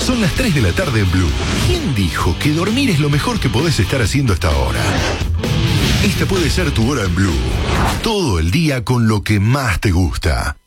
Son las 3 de la tarde en Blue. ¿Quién dijo que dormir es lo mejor que podés estar haciendo hasta ahora? Esta puede ser tu hora en Blue. Todo el día con lo que más te gusta.